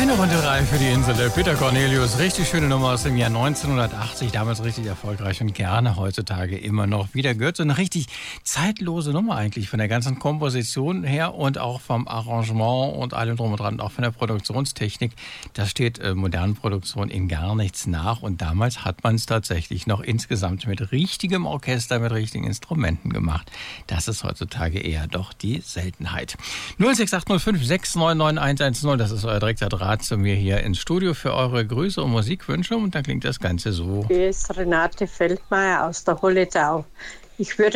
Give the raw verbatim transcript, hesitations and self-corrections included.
Eine Runde drei für die Insel. Der Peter Cornelius, richtig schöne Nummer aus dem Jahr neunzehnhundertachtzig, damals richtig erfolgreich und gerne heutzutage immer noch wieder. Gehört so eine richtig zeitlose Nummer eigentlich von der ganzen Komposition her und auch vom Arrangement und allem drum und dran, auch von der Produktionstechnik. Das steht äh, modernen Produktion in gar nichts nach und damals hat man es tatsächlich noch insgesamt mit richtigem Orchester, mit richtigen Instrumenten gemacht. Das ist heutzutage eher doch die Seltenheit. null sechs acht null fünf sechs neun neun eins eins null, das ist euer direkter Draht zu mir hier ins Studio für eure Grüße und Musikwünsche und dann klingt das Ganze so. Hier ist Renate Feldmeier aus der Holledau. Ich würde